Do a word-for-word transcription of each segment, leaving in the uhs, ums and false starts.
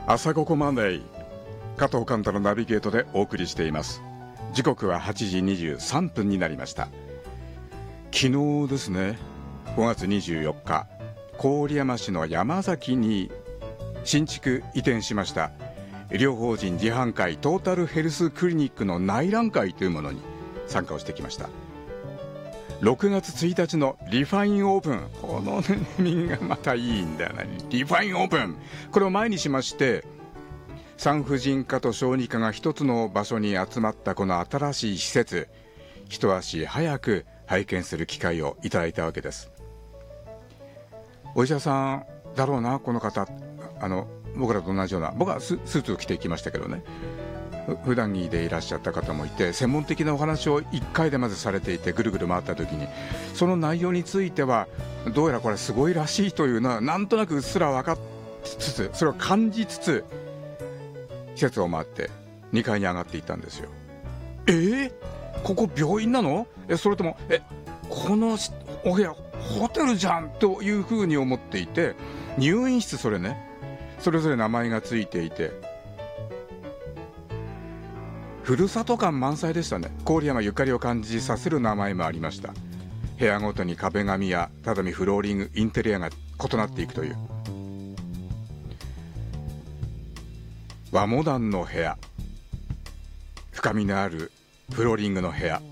朝ごこマンデー、加藤寛太のナビゲートでお送りしています。時刻ははちじにじゅうさんぷんになりました。昨日ですね、ごがつにじゅうよっか、郡山市の山崎に新築移転しました医療法人自販会トータルヘルスクリニックの内覧会というものに参加をしてきました。ろくがつついたちのリファインオープン、このネーミングがまたいいんだよね。リファインオープン、これを前にしまして、産婦人科と小児科が一つの場所に集まったこの新しい施設、一足早く拝見する機会をいただいたわけです。お医者さんだろうなこの方、あの僕らと同じような、僕は ス, スーツを着てきましたけどね、普段着でいらっしゃった方もいて、専門的なお話をいっかいでまずされていて、ぐるぐる回った時にその内容についてはどうやらこれすごいらしいというのはなんとなくうっすら分かっつつ、それを感じつつ施設を回ってにかいに上がっていったんですよ。えー、ここ病院なの？えそれともえこのお部屋ホテルじゃんというふうに思っていて、入院室、それね、それぞれ名前がついていて、ふるさと感満載でしたね。郡山ゆかりを感じさせる名前もありました。部屋ごとに壁紙や畳、フローリング、インテリアが異なっていくという和モダンの部屋、深みのあるフローリングの部屋、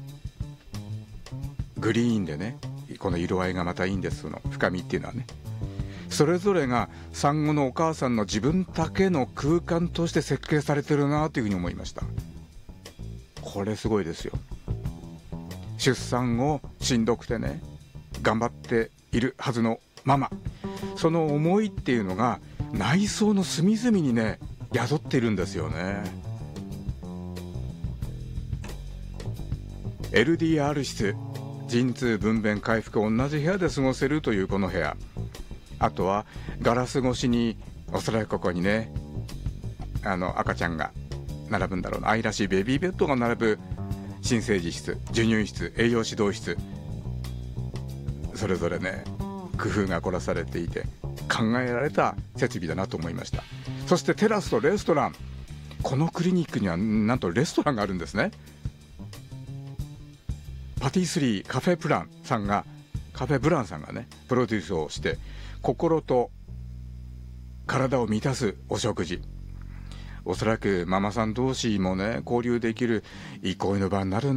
グリーンでね、この色合いがまたいいんです。その深みっていうのはね、それぞれが産後のお母さんの自分だけの空間として設計されてるなというふうに思いました。これすごいですよ。出産後しんどくてね、頑張っているはずのママ、その思いっていうのが内装の隅々にね宿っているんですよね。 エルディーアール 室、陣痛分娩回復、同じ部屋で過ごせるというこの部屋、あとはガラス越しにおそらくここにね、あの赤ちゃんが並ぶんだろうな、愛らしいベビーベッドが並ぶ新生児室、授乳室、栄養指導室、それぞれね工夫が凝らされていて考えられた設備だなと思いました。そしてテラスとレストラン、このクリニックにはなんとレストランがあるんですね。パティスリーカフェプランさんがカフェブランさんがねプロデュースをして、心と体を満たすお食事、おそらくママさん同士もね交流できる憩いの場になる